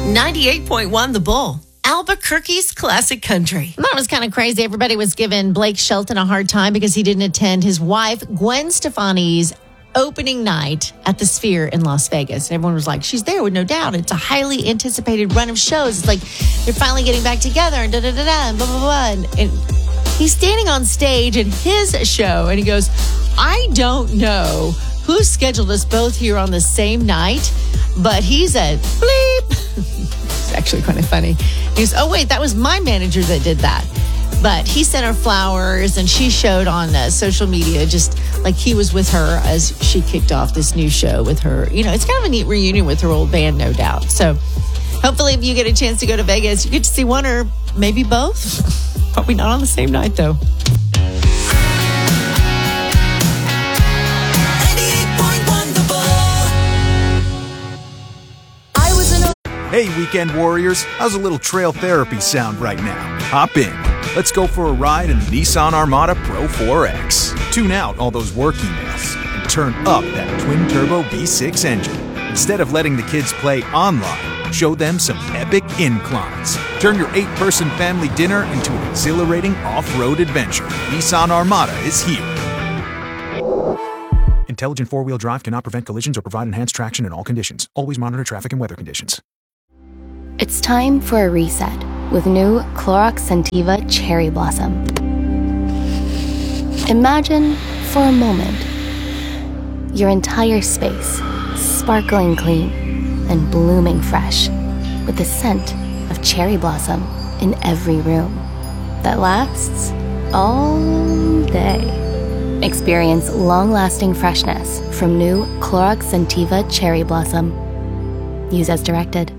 98.1 The Bull, Albuquerque's classic country. That was kind of crazy. Everybody was giving Blake Shelton a hard time because he didn't attend his wife, Gwen Stefani's opening night at the Sphere in Las Vegas. Everyone was like, she's there with no doubt. It's a highly anticipated run of shows. It's like they're finally getting back together and da-da-da-da and blah, blah, blah. And he's standing on stage at his show and he goes, I don't know who scheduled us both here on the same night, but he said, bleep. It's actually kind of funny. He goes, oh, wait, that was my manager that did that. But he sent her flowers, and she showed on social media just like he was with her as she kicked off this new show with her. You know, it's kind of a neat reunion with her old band, no doubt. So hopefully if you get a chance to go to Vegas, you get to see one or maybe both. Probably not on the same night, though. Hey, weekend warriors, how's a little trail therapy sound right now? Hop in. Let's go for a ride in the Nissan Armada Pro 4X. Tune out all those work emails and turn up that twin-turbo V6 engine. Instead of letting the kids play online, show them some epic inclines. Turn your 8-person family dinner into an exhilarating off-road adventure. Nissan Armada is here. Intelligent four-wheel drive cannot prevent collisions or provide enhanced traction in all conditions. Always monitor traffic and weather conditions. It's time for a reset with new Clorox Scentiva Cherry Blossom. Imagine, for a moment, your entire space sparkling clean and blooming fresh with the scent of cherry blossom in every room that lasts all day. Experience long-lasting freshness from new Clorox Scentiva Cherry Blossom. Use as directed.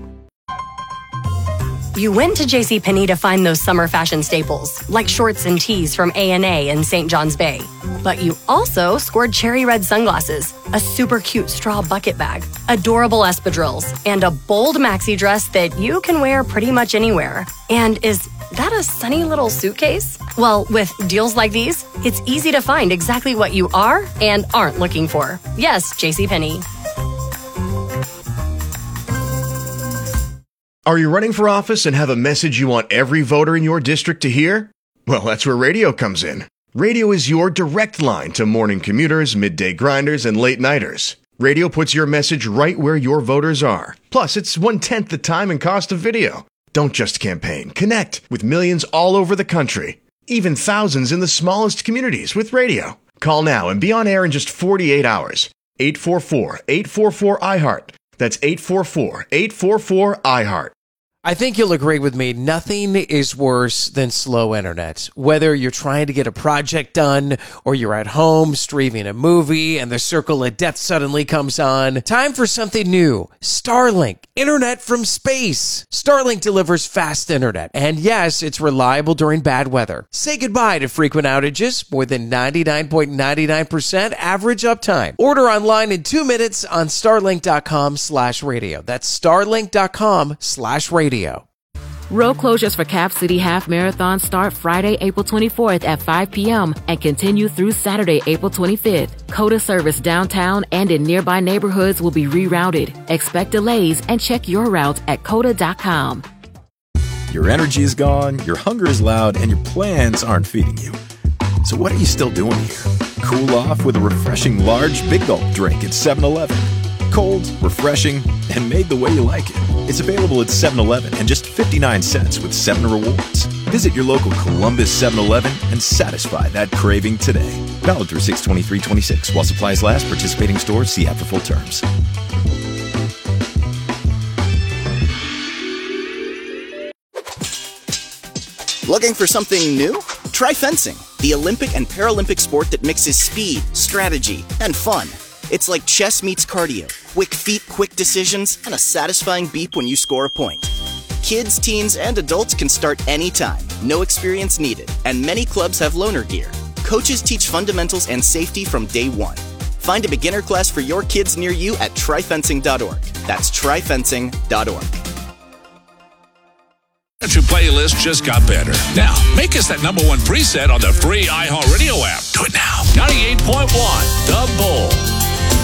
You went to JCPenney to find those summer fashion staples, like shorts and tees from A&A and St. John's Bay. But you also scored cherry red sunglasses, a super cute straw bucket bag, adorable espadrilles, and a bold maxi dress that you can wear pretty much anywhere. And is that a sunny little suitcase? Well, with deals like these, it's easy to find exactly what you are and aren't looking for. Yes, JCPenney. Are you running for office and have a message you want every voter in your district to hear? Well, that's where radio comes in. Radio is your direct line to morning commuters, midday grinders, and late nighters. Radio puts your message right where your voters are. Plus, it's 1/10 the time and cost of video. Don't just campaign. Connect with millions all over the country. Even thousands in the smallest communities with radio. Call now and be on air in just 48 hours. 844-844-IHEART. That's 844-844-IHEART. I think you'll agree with me. Nothing is worse than slow internet. Whether you're trying to get a project done or you're at home streaming a movie and the circle of death suddenly comes on. Time for something new. Starlink. Internet from space. Starlink delivers fast internet. And yes, it's reliable during bad weather. Say goodbye to frequent outages. More than 99.99% average uptime. Order online in 2 minutes on starlink.com/radio. That's starlink.com/radio. Road closures for Cap City Half Marathon start Friday, April 24th at 5 p.m. and continue through Saturday, April 25th. COTA service downtown and in nearby neighborhoods will be rerouted. Expect delays and check your route at COTA.com. Your energy is gone, your hunger is loud, and your plans aren't feeding you. So what are you still doing here? Cool off with a refreshing large Big Gulp drink at 7-Eleven. Cold, refreshing, and made the way you like it. It's available at 7-Eleven and just 59 cents with 7 rewards. Visit your local Columbus 7-Eleven and satisfy that craving today. Valid through 6/23/26. While supplies last, participating stores, see app for full terms. Looking for something new? Try fencing, the Olympic and Paralympic sport that mixes speed, strategy, and fun. It's like chess meets cardio, quick feet, quick decisions, and a satisfying beep when you score a point. Kids, teens, and adults can start anytime, no experience needed, and many clubs have loaner gear. Coaches teach fundamentals and safety from day one. Find a beginner class for your kids near you at tryfencing.org. That's tryfencing.org. Your playlist just got better. Now, make us that #1 preset on the free iHeartRadio app. Do it now. 98.1 The Bull.